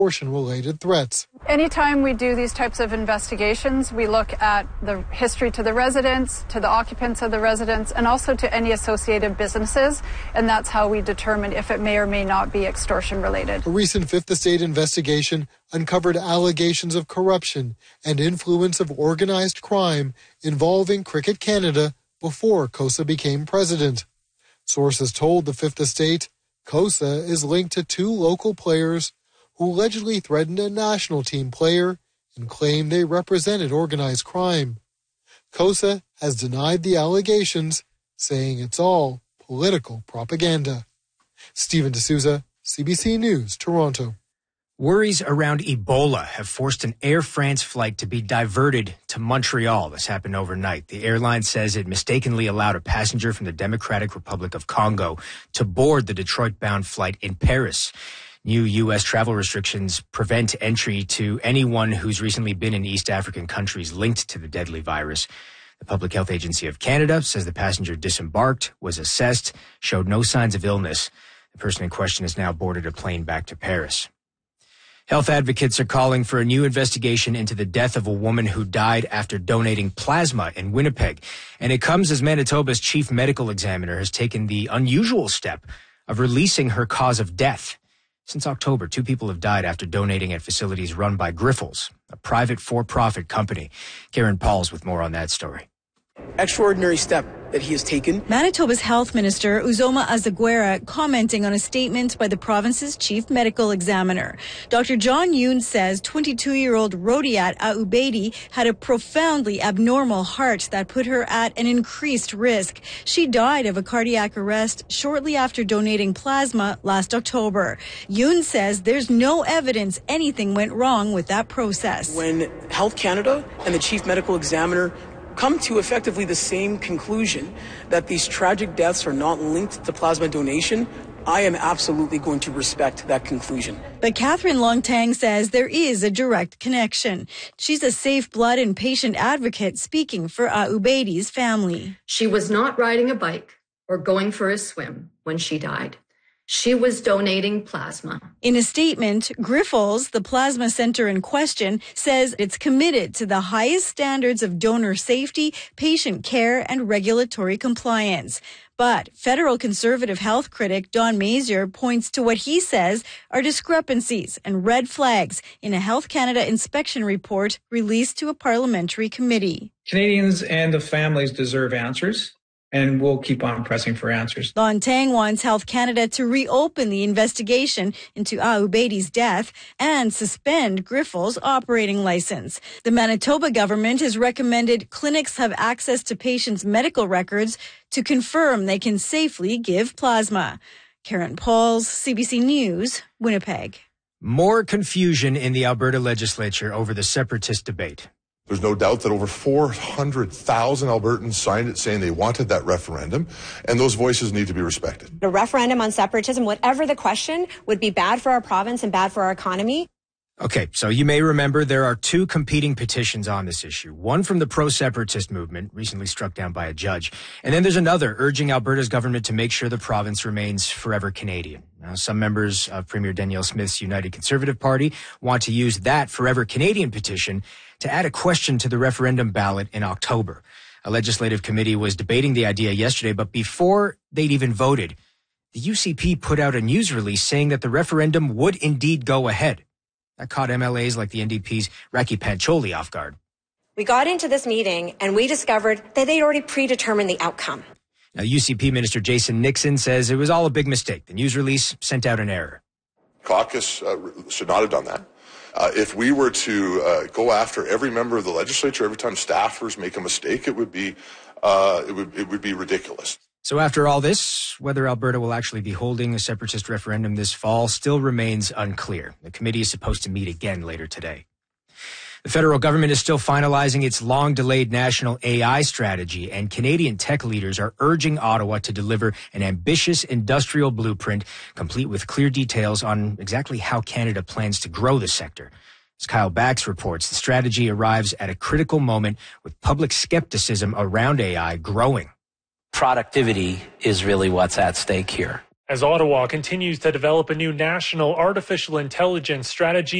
abortion-related threats. Anytime we do these types of investigations, we look at the history to the residents, to the occupants of the residence, and also to any associated businesses, and that's how we determine if it may or may not be extortion-related. A recent Fifth Estate investigation uncovered allegations of corruption and influence of organized crime involving Cricket Canada before COSA became president. Sources told the Fifth Estate COSA is linked to two local players who allegedly threatened a national team player and claimed they represented organized crime. COSA has denied the allegations, saying it's all political propaganda. Stephen D'Souza, CBC News, Toronto. Worries around Ebola have forced an Air France flight to be diverted to Montreal. This happened overnight. The airline says it mistakenly allowed a passenger from the Democratic Republic of Congo to board the Detroit-bound flight in Paris. New U.S. travel restrictions prevent entry to anyone who's recently been in East African countries linked to the deadly virus. The Public Health Agency of Canada says the passenger disembarked, was assessed, showed no signs of illness. The person in question has now boarded a plane back to Paris. Health advocates are calling for a new investigation into the death of a woman who died after donating plasma in Winnipeg. And it comes as Manitoba's chief medical examiner has taken the unusual step of releasing her cause of death. Since October, 2 people have died after donating at facilities run by Grifols, a private for-profit company. Karen Pauls with more on that story. Extraordinary step that he has taken. Manitoba's Health Minister, Uzoma Azaguera, commenting on a statement by the province's chief medical examiner. Dr. John Yoon says 22-year-old Rodiat Aubedi had a profoundly abnormal heart that put her at an increased risk. She died of a cardiac arrest shortly after donating plasma last October. Yoon says there's no evidence anything went wrong with that process. When Health Canada and the chief medical examiner come to effectively the same conclusion that these tragic deaths are not linked to plasma donation, I am absolutely going to respect that conclusion. But Catherine Longtang says there is a direct connection. She's a safe blood and patient advocate speaking for Aubedi's family. She was not riding a bike or going for a swim when she died. She was donating plasma. In a statement, Grifols, the plasma center in question, says it's committed to the highest standards of donor safety, patient care, and regulatory compliance. But federal conservative health critic Don Mazier points to what he says are discrepancies and red flags in a Health Canada inspection report released to a parliamentary committee. Canadians and the families deserve answers, and we'll keep on pressing for answers. Longtang wants Health Canada to reopen the investigation into Aubedi's death and suspend Grifols' operating license. The Manitoba government has recommended clinics have access to patients' medical records to confirm they can safely give plasma. Karen Pauls, CBC News, Winnipeg. More confusion in the Alberta legislature over the separatist debate. There's no doubt that over 400,000 Albertans signed it saying they wanted that referendum, and those voices need to be respected. A referendum on separatism, whatever the question, would be bad for our province and bad for our economy. Okay, so you may remember there are 2 competing petitions on this issue. One from the pro-separatist movement, recently struck down by a judge. And then there's another urging Alberta's government to make sure the province remains forever Canadian. Now, some members of Premier Danielle Smith's United Conservative Party want to use that Forever Canadian petition to add a question to the referendum ballot in October. A legislative committee was debating the idea yesterday, but before they'd even voted, the UCP put out a news release saying that the referendum would indeed go ahead. That caught MLAs like the NDP's Raki Pancholi off guard. We got into this meeting and we discovered that they'd already predetermined the outcome. Now, UCP Minister Jason Nixon says it was all a big mistake. The news release sent out an error. Caucus should not have done that. If we were to go after every member of the legislature every time staffers make a mistake, it would be ridiculous. So after all this, whether Alberta will actually be holding a separatist referendum this fall still remains unclear. The committee is supposed to meet again later today. The federal government is still finalizing its long-delayed national AI strategy, and Canadian tech leaders are urging Ottawa to deliver an ambitious industrial blueprint, complete with clear details on exactly how Canada plans to grow the sector. As Kyle Bax reports, the strategy arrives at a critical moment with public skepticism around AI growing. Productivity is really what's at stake here. As Ottawa continues to develop a new national artificial intelligence strategy,